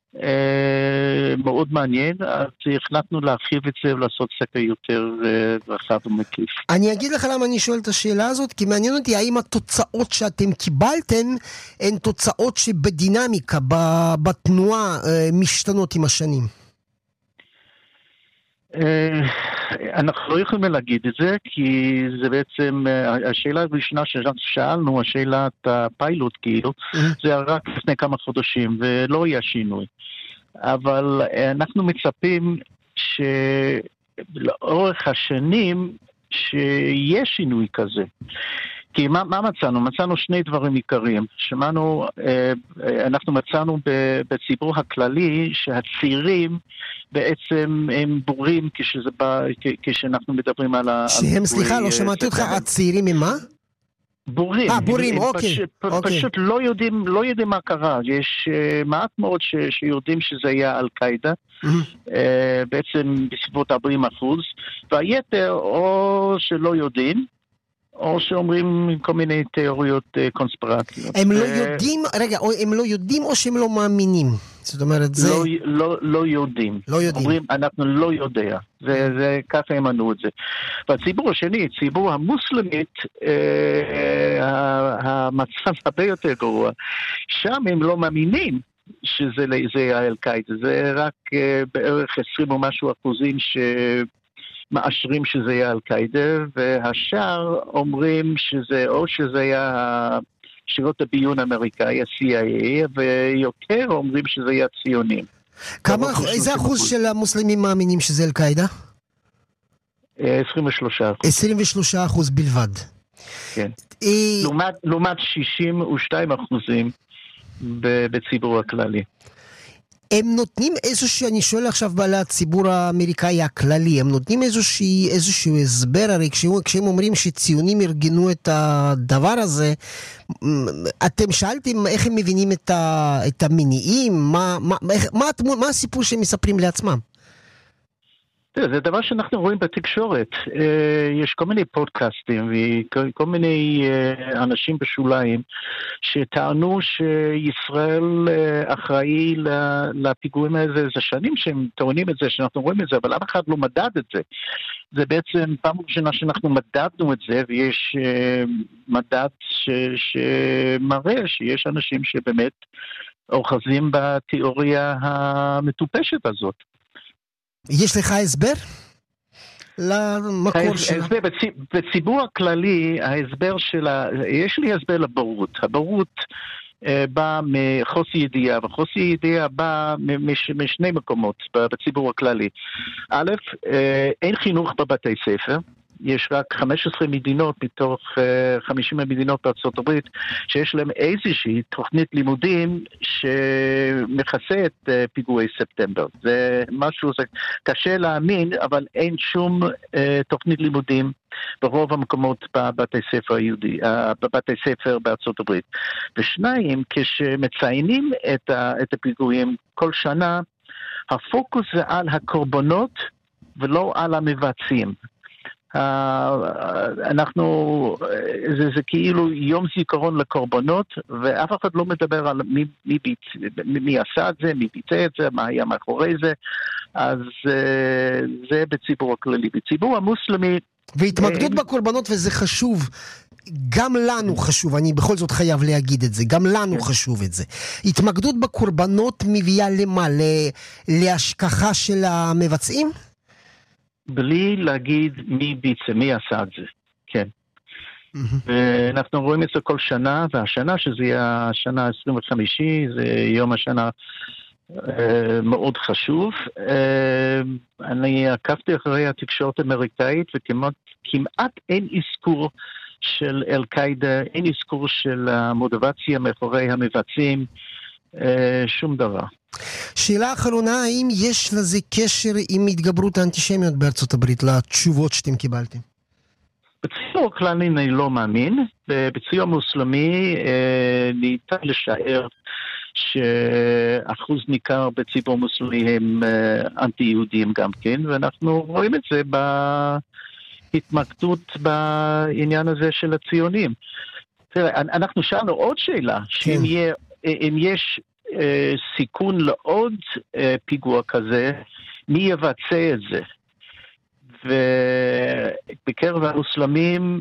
מאוד מעניין, אז החלטנו להרחיב את זה ולעשות סקר יותר רחב ומקיף. אני אגיד לך למה אני שואל את השאלה הזאת, כי מעניין אותי האם התוצאות שאתם קיבלתם הן תוצאות שבדינמיקה, בתנועה, משתנות עם השנים. אנחנו לא יכולים להגיד את זה, כי זה בעצם, השאלה הראשונה ששאלנו, השאלת הפיילוט כאילו, זה רק לפני כמה חודשים, ולא היה שינוי. אבל אנחנו מצפים שלאורך השנים שיש שינוי כזה. כי מה מצאנו? מצאנו שני דברים עיקריים. אנחנו מצאנו בציבור הכללי שהצעירים בעצם הם בורים כשאנחנו מדברים על שהם, סליחה, לא שמעתי אותך, הצעירים הם מה? בורים. בורים, אוקיי. פשוט לא יודעים מה קרה. יש מעט מאוד שיודעים שזה היה אל-קאידה, בעצם בסביבות 40%, והיתר או שלא יודעים, או שאומרים כל מיני תיאוריות קונספירטיביות. הם לא יודעים, רגע, הם לא יודעים או שהם לא מאמינים? זאת אומרת, זה... לא יודעים. לא יודעים. אומרים, אנחנו לא יודע. זה ככה הם ענו את זה. והציבור השני, ציבור המוסלמית, המצב הרבה יותר גרוע. שם הם לא מאמינים שזה אל-קאידה. זה רק בערך 20 או משהו אחוזים מאשרים שזה היה אל-קאידה, והשאר אומרים שזה, או שזה היה שירות הביון האמריקאי, ה-CIA, ויותר אומרים שזה יהיה הציונים. איזה אחוז של המוסלמים מאמינים שזה אל-קאידה? 23%. 23% בלבד. כן. לעומת 62% בציבור הכללי. הם נותנים איזושהי, אני שואל עכשיו על הציבור האמריקאי הכללי, הם נותנים איזשהו הסבר, הרי כשהם אומרים שציונים ארגנו את הדבר הזה, אתם שאלתם איך הם מבינים את המניעים, מה הסיפור שהם מספרים לעצמם? זה דבר שאנחנו רואים בתקשורת. יש כל מיני פודקאסטים וכל מיני אנשים בשוליים שטענו שישראל אחראי לפיגועים האלה. זה שנים שהם טוענים את זה, שאנחנו רואים את זה, אבל אף אחד לא מדד את זה. זה בעצם פעם ראשונה שאנחנו מדדנו את זה, ויש מדד שמראה שיש אנשים שבאמת אוחזים בתיאוריה המטופשת הזאת. יש לך הסבר למקור שלה? בציבור הכללי, ההסבר שלה, יש לי הסבר לבורות. הבורות באה מחוסר ידיעה, וחוסר ידיעה באה משני מקומות בציבור הכללי. א', אין חינוך בבתי ספר. יש רק 15 מדינות מתוך 50 מדינות בארצות הברית שיש להם איזושהי תוכנית לימודים שמכסה את פיגועי ספטמבר. זה משהו, זה קשה להאמין, אבל אין שום תוכנית לימודים ברוב המקומות בבתי ספר היהודי, בבתי ספר בארצות הברית. ושניים, כשמציינים את הפיגועים כל שנה, הפוקוס זה על הקורבנות ולא על המבצעים. זה כאילו יום זיכרון לקורבנות, ואף אחד לא מדבר על מי עשה את זה, מי ביצע את זה, מה היה מאחורי זה. אז זה בציבור הכללי. בציבור המוסלמי... והתמקדות בקורבנות, וזה חשוב. גם לנו חשוב, אני בכל זאת חייב להגיד את זה, גם לנו חשוב את זה. התמקדות בקורבנות מביאה למה? להשכחה של המבצעים? בלי להגיד מי עשה את זה, כן. ואנחנו רואים את זה כל שנה, והשנה שזה יהיה השנה ה-25, זה יום השנה מאוד חשוב. אני עקבתי אחרי התקשורת האמריקאית, וכמעט אין אזכור של אל-קאידה, אין אזכור של המוטיבציה מאחורי המבצעים, שום דבר. שאלה אחרונה, האם יש לזה קשר עם התגברות האנטישמיות בארצות הברית, לתשובות שאתם קיבלתם? בציבור הכללי אני לא מאמין. בציבור המוסלמי ניתן לשער שאחוז ניכר בציבור המוסלמי הם אנטי-יהודים גם כן, ואנחנו רואים את זה בהתמקדות בעניין הזה של הציונים. אנחנו שאלנו עוד שאלה, שאם יש סיכון לעוד פיגוע כזה, מי יבצע את זה? ובקרב המוסלמים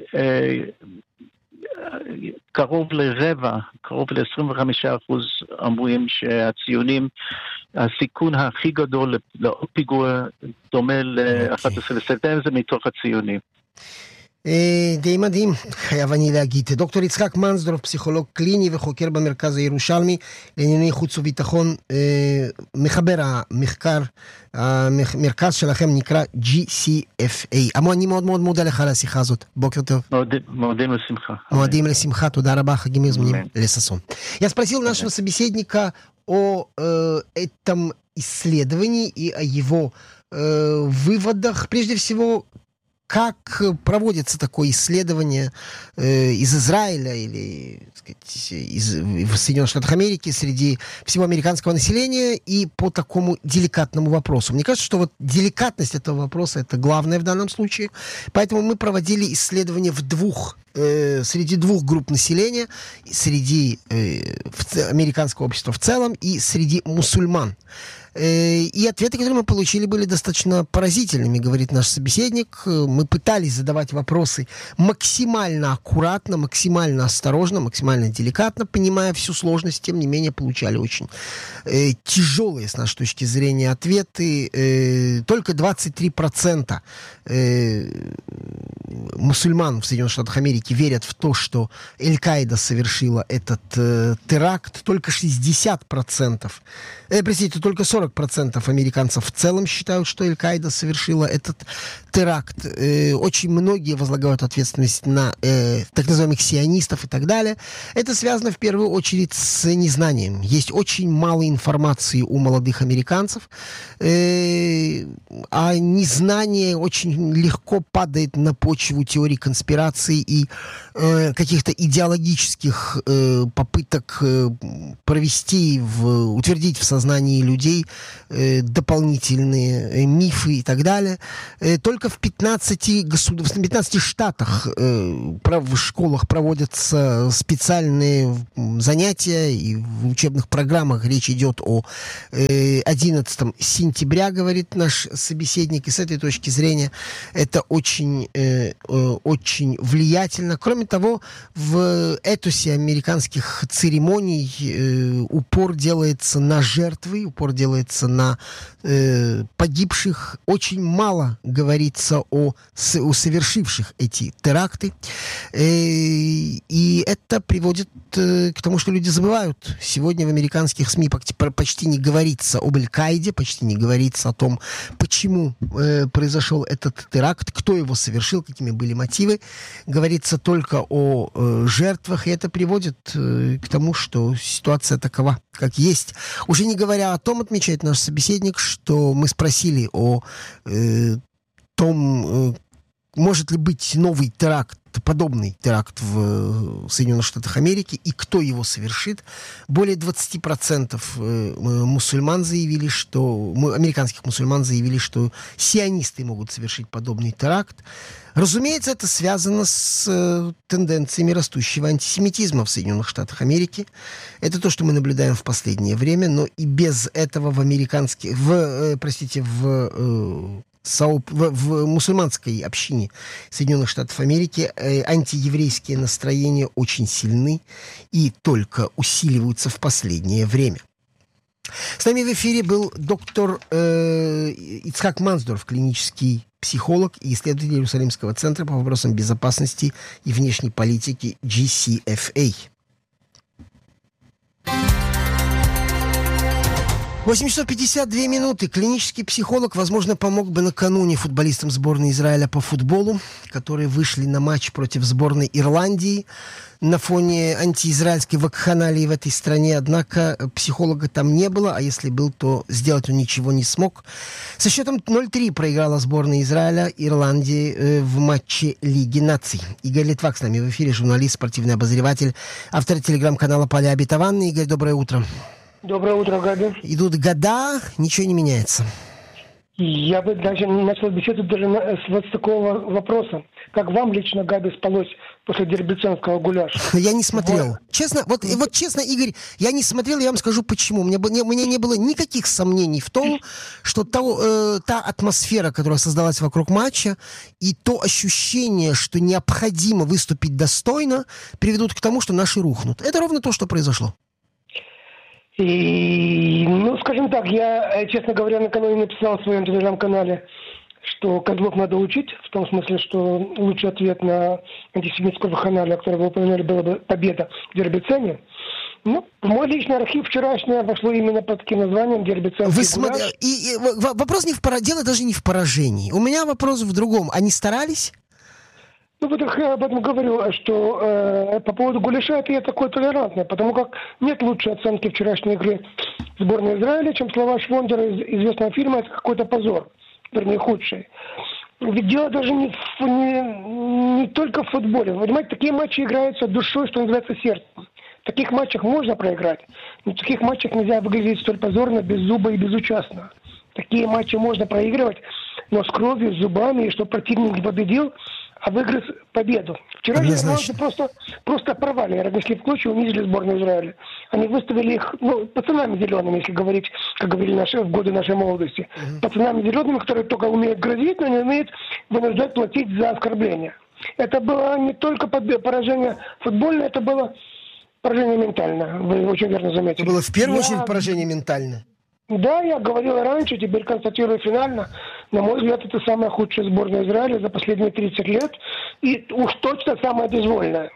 קרוב לרבע, קרוב ל-25% אומרים שהציונים, הסיכון הכי גדול לעוד פיגוע דומה ל-11 בספטמבר זה מתוך הציונים. די מדהים, חייב אני להגיד. דוקטור יצחק מנסדורף, פסיכולוג קליני וחוקר במרכז הירושלמי לענייני חוץ וביטחון, מחבר המחקר, המרכז שלכם נקרא GCFA. אני מאוד מאוד מודה לך על השיחה הזאת. בוקר טוב. מועדים לשמחה. מועדים לשמחה, תודה раба, хагим изменим лесосон. Я спросил нашего собеседника о этом исследовании и о его выводах. Прежде всего, как проводится такое исследование из Израиля или, так сказать, в Соединенных Штатах Америки среди всего американского населения и по такому деликатному вопросу? Мне кажется, что вот деликатность этого вопроса – это главное в данном случае. Поэтому мы проводили исследования среди двух групп населения, среди американского общества в целом и среди мусульман. И ответы, которые мы получили, были достаточно поразительными, говорит наш собеседник. Мы пытались задавать вопросы максимально аккуратно, максимально осторожно, максимально деликатно, понимая всю сложность, тем не менее получали очень тяжелые, с нашей точки зрения, ответы. Только 23% мусульман в Соединенных Штатах Америки верят в то, что Аль-Каида совершила этот теракт. Только 60%, только 40% американцев в целом считают, что Аль-Каида совершила этот теракт. Очень многие возлагают ответственность на так называемых сионистов и так далее. Это связано в первую очередь с незнанием. Есть очень мало информации у молодых американцев, а незнание очень легко падает на почву теорий конспирации и каких-то идеологических попыток утвердить в сознании людей дополнительные мифы и так далее. Только в 15 штатах в школах проводятся специальные занятия, и в учебных программах речь идет о 11 сентября, говорит наш собеседник, и с этой точки зрения это очень влиятельно. Кроме того, в этосе американских церемоний упор делается на жертвы, упор делается на погибших. Очень мало говорится о совершивших эти теракты. И это приводит к тому, что люди забывают. Сегодня в американских СМИ почти не говорится об Аль-Каиде, почти не говорится о том, почему произошел этот теракт, кто его совершил, какими были мотивы. Говорится только о жертвах, и это приводит к тому, что ситуация такова, как есть. Уже не говоря о том, отмечает наш собеседник, что мы спросили о том, может ли быть новый теракт, подобный теракт в Соединенных Штатах Америки, и кто его совершит. Более 20% мусульман заявили, что американских мусульман заявили, что сионисты могут совершить подобный теракт. Разумеется, это связано с тенденциями растущего антисемитизма в Соединенных Штатах Америки. Это то, что мы наблюдаем в последнее время, но и без этого в мусульманской общине Соединенных Штатов Америки антиеврейские настроения очень сильны и только усиливаются в последнее время. С нами в эфире был доктор Ицхак Мансдорф, клинический психолог и исследователь Иерусалимского центра по вопросам безопасности и внешней политики GCFA. 8 часов 52 минуты. Клинический психолог, возможно, помог бы накануне футболистам сборной Израиля по футболу, которые вышли на матч против сборной Ирландии на фоне антиизраильской вакханалии в этой стране. Однако психолога там не было, а если был, то сделать он ничего не смог. Со счетом 0-3 проиграла сборная Израиля Ирландии в матче Лиги наций. Игорь Литвак с нами в эфире, журналист, спортивный обозреватель, автор телеграм-канала «Поля обетованные». Игорь, доброе утро. Доброе утро, Габи. Идут года, ничего не меняется. Я бы даже начал беседу даже с такого вопроса. Как вам лично, Габи, спалось после дербиценского гуляша? Я не смотрел. Честно, вот честно, Игорь, я не смотрел, я вам скажу почему. У меня не было никаких сомнений в том, что та атмосфера, которая создалась вокруг матча, и то ощущение, что необходимо выступить достойно, приведут к тому, что наши рухнут. Это ровно то, что произошло. И, скажем так, я, честно говоря, накануне написал в своем телеграм-канале, что козлов надо учить, в том смысле, что лучший ответ на антисемитскую вакханалию, которую вы упомянули, была бы победа в дербицене. В мой личный архив вчерашнее вошло именно под таким названием «Дербиценский гуляш». Вопрос дело даже не в поражении. У меня вопрос в другом. Они старались? Вот я об этом говорю, что по поводу гуляша это я такой толерантный, потому как нет лучшей оценки вчерашней игры сборной Израиля, чем слова Швондера из известного фильма «Это какой-то позор», вернее, худший. Ведь дело даже не только в футболе. Вы понимаете, такие матчи играются душой, что называется, сердцем. В таких матчах можно проиграть, но в таких матчах нельзя выглядеть столь позорно, беззубо и безучастно. Такие матчи можно проигрывать, но с кровью, с зубами, и чтобы противник не победил. а выиграть победу. Вчера же ирландцы просто порвали, разнесли в клочья, унизили сборную Израиля. Они выставили их, пацанами зелеными, если говорить, как говорили в годы нашей молодости. Пацанами зелеными, которые только умеют грозить, но не умеют вынуждать платить за оскорбления. Это было не только поражение футбольное, это было поражение ментальное. Вы очень верно заметили. Это было в первую очередь поражение ментальное. Да, я говорил раньше, теперь констатирую финально. На мой взгляд, это самая худшая сборная Израиля за последние 30 лет. И уж точно самая безвольная.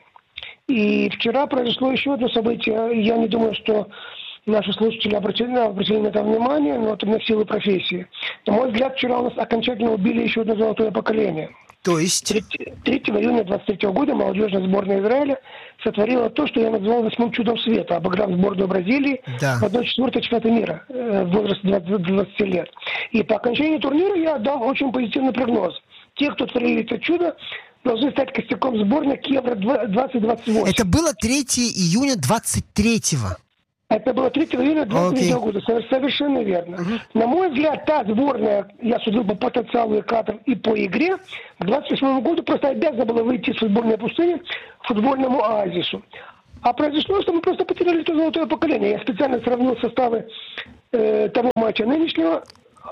И вчера произошло еще одно событие. Я не думаю, что наши слушатели обратили на это внимание, но это на силу профессии. На мой взгляд, вчера у нас окончательно убили еще одно золотое поколение. То есть? 3 июня 23 года молодежная сборная Израиля сотворила то, что я назвал 8-м чудом света, обыграв сборную Бразилии в 1/4 чемпионата мира в возрасте 20 лет. И по окончании турнира я дал очень позитивный прогноз. Те, кто творили это чудо, должны стать костяком сборной к Евро 2028. Это было 3 июня 23-го. Это было 3 июня 2023 года. Совершенно верно. На мой взгляд, та сборная, я судил по потенциалу и кадрам и по игре, к 2028 году просто обязана была выйти из футбольной пустыни к футбольному оазису. А произошло, что мы просто потеряли то золотое поколение. Я специально сравнил составы того матча нынешнего.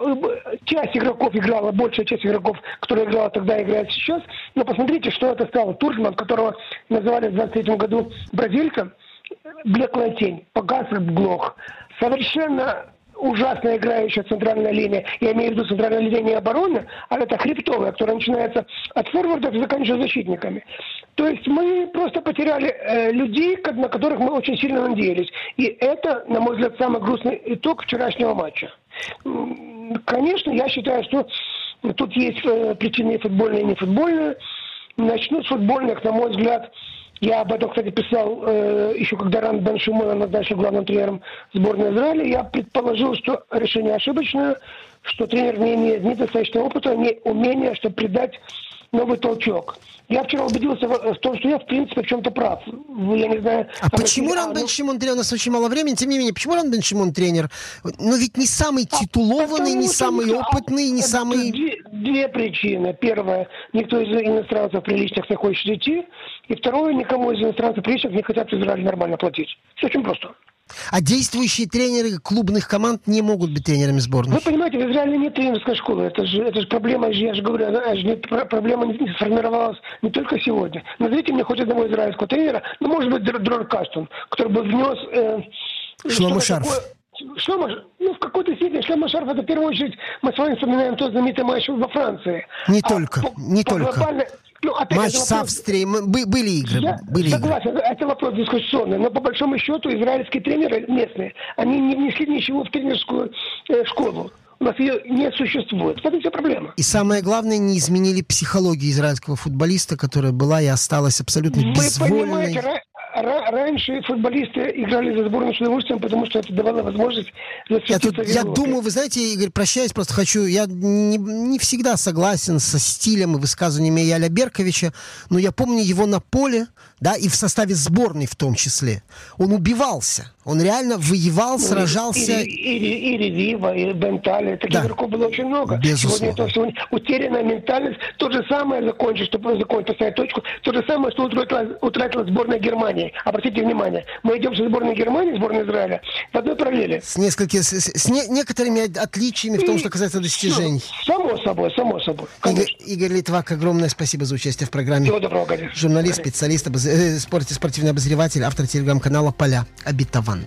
Часть игроков играла, большая часть игроков, которая играла тогда, играет сейчас. Но посмотрите, что это стало. Туркман, которого называли в 23 году бразильцем, блеклая тень, погас глох. Совершенно ужасно играющая центральная линия. Я имею в виду центральная линия обороны, а это хребтовая, которая начинается от форвардов и заканчивается защитниками. То есть мы просто потеряли людей, на которых мы очень сильно надеялись. И это, на мой взгляд, самый грустный итог вчерашнего матча. Конечно, я считаю, что тут есть причины и футбольные, и нефутбольные. Начну с футбольных, на мой взгляд. Я об этом, кстати, писал еще когда Ран Бен Шимон назначил главным тренером сборной Израиля. Я предположил, что решение ошибочное, что тренер не имеет ни достаточного опыта, ни умения, чтобы придать новый толчок. Я вчера убедился в том, что я, в принципе, в чем-то прав. Я не знаю... почему Ран Бен Шимон тренер? У нас очень мало времени. Тем не менее, почему Ран Бен Шимон тренер? Ну, ведь не самый титулованный, не самый опытный, не самый... Две причины. Первая, никто из иностранцев приличных не хочет идти. И второе, никому из иностранцев приличных не хотят в Израиле нормально платить. Все очень просто. А действующие тренеры клубных команд не могут быть тренерами сборной? Вы понимаете, в Израиле нет тренерской школы. Это же проблема, я же говорю, проблема не сформировалась не только сегодня. Назовите мне хоть одного израильского тренера, может быть, Дрор Каштун, который бы внес... Шломо Шарф. В какой-то степени Шломо Шарф, это в первую очередь, мы с вами вспоминаем тот знаменитый матч во Франции. Не только. Матч с Австрией, были игры. Согласен, это вопрос дискуссионный, но по большому счету израильские тренеры местные, они не внесли ничего в тренерскую школу. У нас ее не существует. Это вся проблема. И самое главное, не изменили психологию израильского футболиста, которая была и осталась абсолютно безвольной. Вы понимаете, раньше футболисты играли за сборную с удовольствием, потому что это давало возможность засветиться. Я думаю, вы знаете, Игорь, прощаясь, просто хочу... Я не всегда согласен со стилем и высказываниями Эяля Берковича, но я помню его на поле, да, и в составе сборной в том числе. Он убивался. Он реально воевал, сражался. И Ревива, и Бентали. Таких игроков было очень много. Безусловно. Сегодня утерянная ментальность. То же самое, чтобы поставить точку, то же самое, что утратила сборная Германии. Обратите внимание, мы идем со сборной Германии, сборной Израиля в одной параллели. С некоторыми отличиями в том, что касается достижений. Само собой. Игорь Литвак, огромное спасибо за участие в программе. Всего доброго, конечно. Журналист, специалист, спортивный обозреватель, автор телеграм-канала «Поля обетованные».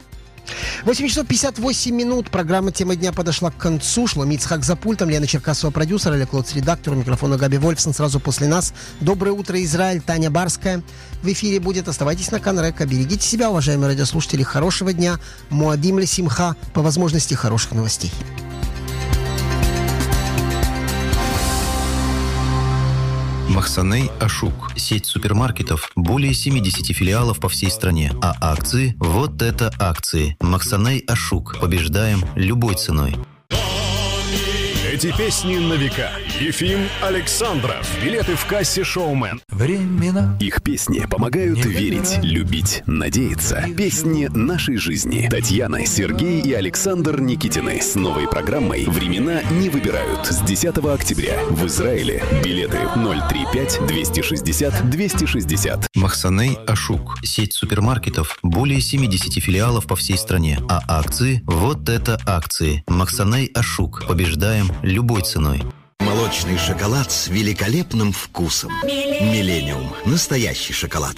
8 часов 58 минут. Программа «Тема дня» подошла к концу. Шломи Ицхак за пультом, Лена Черкасова продюсер, Олег Лоц редактор, у микрофона Габи Вольфсон. Сразу после нас «Доброе утро, Израиль», Таня Барская в эфире будет. Оставайтесь на Канрека. Берегите себя, уважаемые радиослушатели. Хорошего дня. Муадим ле симха. По возможности хороших новостей. Махсаней Ашук. Сеть супермаркетов. Более 70 филиалов по всей стране. А акции? Вот это акции. Махсаней Ашук. Побеждаем любой ценой. Эти песни на века. Ефим Александров. Билеты в кассе «Шоумен». Времена. Их песни помогают верить, любить, надеяться. Песни нашей жизни. Татьяна, Сергей и Александр Никитины с новой программой «Времена не выбирают» с 10 октября в Израиле. Билеты 035-260-260. Махсаней Ашук. Сеть супермаркетов. Более 70 филиалов по всей стране. А акции? Вот это акции. Махсаней Ашук. Побеждаем любой ценой. Молочный шоколад с великолепным вкусом. Миллениум. Настоящий шоколад.